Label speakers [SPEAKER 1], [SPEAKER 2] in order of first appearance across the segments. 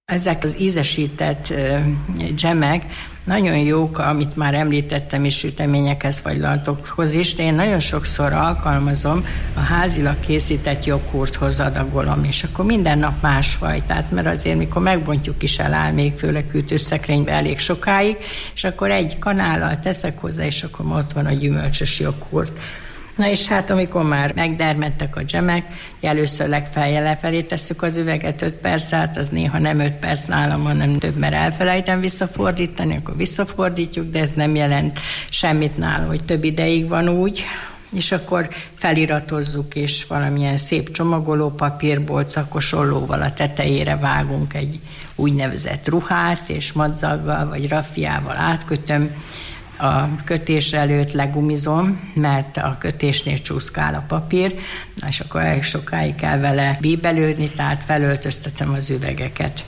[SPEAKER 1] Ezek az ízesített dzsemek nagyon jók, amit már említettem is, süteményekhez, fagylaltokhoz is, de én nagyon sokszor alkalmazom, a házilag készített joghurthoz adagolom, és akkor minden nap másfajtát, mert azért mikor megbontjuk is eláll, még főleg hűtőszekrénybe elég sokáig, és akkor egy kanállal teszek hozzá, és akkor ott van a gyümölcsös joghurt. Na és hát amikor már megdermedtek a dzsemek, először legfeljel lefelé tesszük az üveget 5 perc át, az néha nem 5 perc nálam, hanem több, mert elfelejtem visszafordítani, akkor visszafordítjuk, de ez nem jelent semmit nála, hogy több ideig van úgy, és akkor feliratozzuk, és valamilyen szép csomagoló papírból, cakosollóval a tetejére vágunk egy úgynevezett ruhát, és madzaggal vagy raffiával átkötöm. A kötés előtt legumizom, mert a kötésnél csúszkál a papír, és akkor elég sokáig kell vele bíbelődni, tehát felöltöztetem az üvegeket.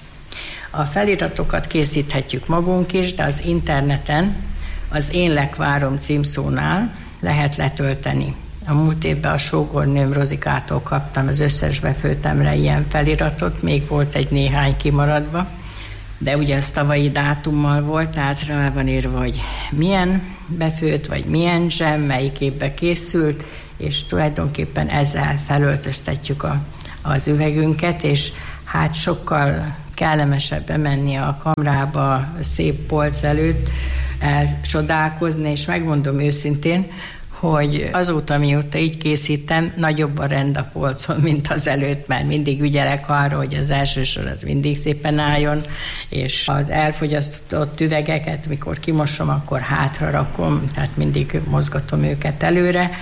[SPEAKER 1] A feliratokat készíthetjük magunk is, de az interneten az Én lekvárom címszónál lehet letölteni. A múlt évben a sógornőm Rozikától kaptam az összes befőttemre ilyen feliratot, még volt egy néhány kimaradva, de ugye az tavalyi dátummal volt, tehát rá van írva, hogy milyen befőtt, vagy milyen dzsem, melyik évben készült, és tulajdonképpen ezzel felöltöztetjük az üvegünket, és hát sokkal kellemesebb bemenni a kamrába a szép polc előtt, elcsodálkozni, és megmondom őszintén, hogy azóta, mióta így készítem, nagyobb a rend a polcon, mint az előtt, mert mindig ügyelek arra, hogy az első sor az mindig szépen álljon, és az elfogyasztott üvegeket, mikor kimosom, akkor hátra rakom, tehát mindig mozgatom őket előre,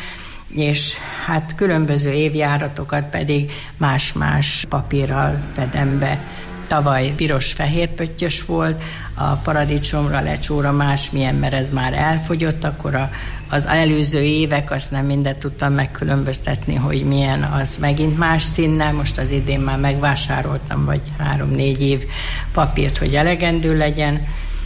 [SPEAKER 1] és hát különböző évjáratokat pedig más-más papírral fedem be. Tavaly piros-fehér pöttyös volt, a paradicsomra, lecsóra másmilyen, mert ez már elfogyott, akkor az előző évek, azt nem mindet tudtam megkülönböztetni, hogy milyen, az megint más színnel. Most az idén már megvásároltam, vagy 3-4 év papírt, hogy elegendő legyen,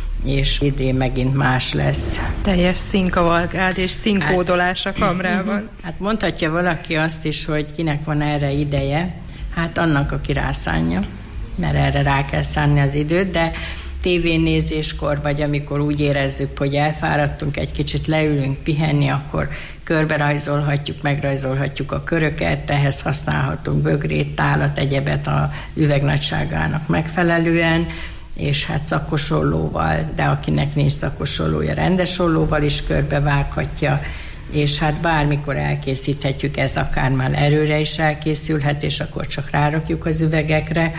[SPEAKER 1] és idén megint más lesz.
[SPEAKER 2] Teljes színkavalkád és színkódolás a kamrában.
[SPEAKER 1] Hát mondhatja valaki azt is, hogy kinek van erre ideje, hát annak, aki rászánja, mert erre rá kell szánni az időt, de tévénézéskor, vagy amikor úgy érezzük, hogy elfáradtunk, egy kicsit leülünk pihenni, akkor körberajzolhatjuk, megrajzolhatjuk a köröket, ehhez használhatunk bögrét, tálat, egyebet a üveg nagyságának megfelelően, és hát szakosollóval, de akinek nincs szakosollója, rendes ollóval is körbevághatja, és hát bármikor elkészíthetjük, ez akár már erőre is elkészülhet, és akkor csak rárakjuk az üvegekre,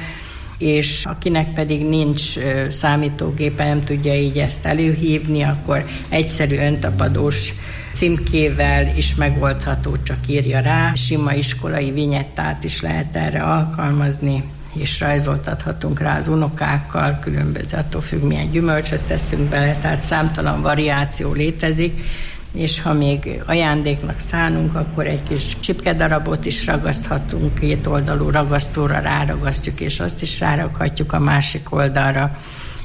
[SPEAKER 1] és akinek pedig nincs számítógépe, nem tudja így ezt előhívni, akkor egyszerű öntapadós címkével is megoldható, csak írja rá. Sima iskolai vinyettát is lehet erre alkalmazni, és rajzoltathatunk rá az unokákkal, különböző, attól függ, milyen gyümölcsöt teszünk bele, tehát számtalan variáció létezik, és ha még ajándéknak szánunk, akkor egy kis csipkedarabot is ragaszthatunk, 2 oldalú ragasztóra ráragasztjuk, és azt is rárakhatjuk a másik oldalra.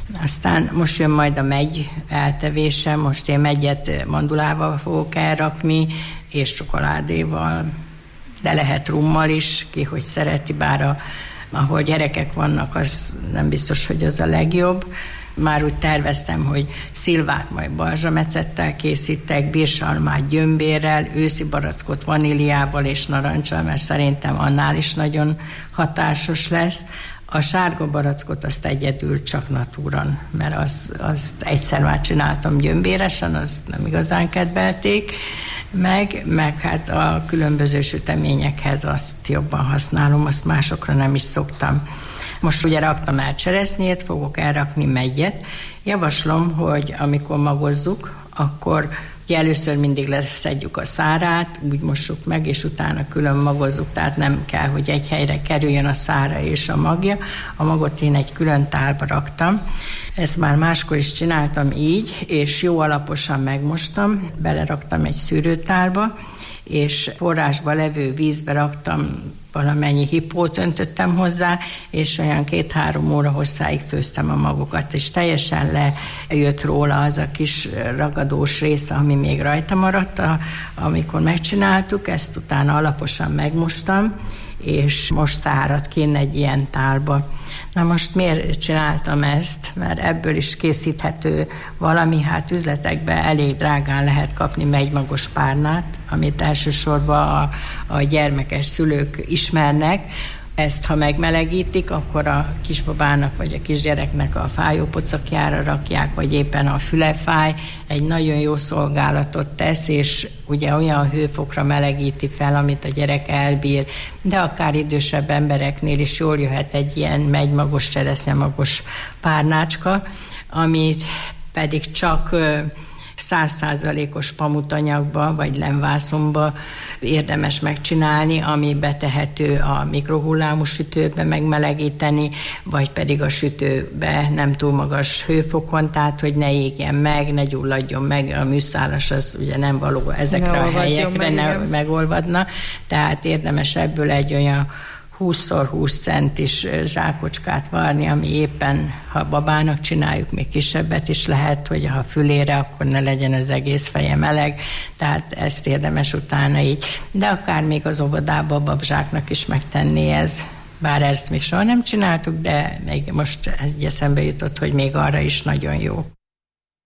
[SPEAKER 1] Aztán most jön majd a megy eltevése, most én megyet mandulával fogok elrakni, és csokoládéval, de lehet rummal is, ki hogy szereti, bár ahol gyerekek vannak, az nem biztos, hogy az a legjobb. Már úgy terveztem, hogy szilvát majd balzsamecettel készítek, bírsalmát gyömbérrel, őszi barackot vaníliával és narancsal, mert szerintem annál is nagyon hatásos lesz. A sárga barackot azt egyedül csak natúran, mert azt egyszer már csináltam gyömbéresen, azt nem igazán kedvelték meg hát a különböző süteményekhez azt jobban használom, azt másokra nem is szoktam. Most ugye raktam el cseresznyét, fogok elrakni meggyet. Javaslom, hogy amikor magozzuk, akkor ugye először mindig leszedjük a szárát, úgy mossuk meg, és utána külön magozzuk, tehát nem kell, hogy egy helyre kerüljön a szára és a magja. A magot én egy külön tálba raktam. Ezt már máskor is csináltam így, és jó alaposan megmostam, beleraktam egy szűrőtálba, és forrásba levő vízbe raktam, valamennyi hipót öntöttem hozzá, és olyan 2-3 óra hosszáig főztem a magokat, és teljesen lejött róla az a kis ragadós része, ami még rajta maradt, amikor megcsináltuk, ezt utána alaposan megmostam, és most száradt ki egy ilyen tálba. Na most miért csináltam ezt? Mert ebből is készíthető valami, hát üzletekben elég drágán lehet kapni megymagos párnát, amit elsősorban a gyermekes szülők ismernek. Ezt, ha megmelegítik, akkor a kisbabának vagy a kisgyereknek a fájópocakjára rakják, vagy éppen a füle fáj, egy nagyon jó szolgálatot tesz, és ugye olyan hőfokra melegíti fel, amit a gyerek elbír, de akár idősebb embereknél is jól jöhet egy ilyen megymagos, cseresznyemagos párnácska, amit pedig csak 100%-os pamutanyagba vagy lemvászonba érdemes megcsinálni, ami betehető a mikrohullámú sütőbe megmelegíteni, vagy pedig a sütőbe nem túl magas hőfokon, tehát hogy ne égjen meg, ne gyulladjon meg, a műszálas az ugye nem való ezekre a helyekre, ne megolvadna, tehát érdemes ebből egy olyan 20x20 centis zsákocskát varni, ami éppen, ha babának csináljuk, még kisebbet is lehet, hogy ha fülére, akkor ne legyen az egész feje meleg, tehát ezt érdemes utána így. De akár még az óvodába a babzsáknak is megtenni ez, bár ezt még soha nem csináltuk, de még most egy eszembe jutott, hogy még arra is nagyon jó.